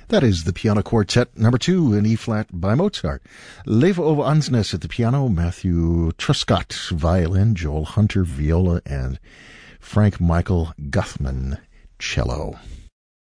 That is the Piano Quartet number 2 in E-flat by Mozart. Leve of Ansnes at the piano, Matthew Truscott violin, Joel Hunter viola, and Frank Michael Guthman cello.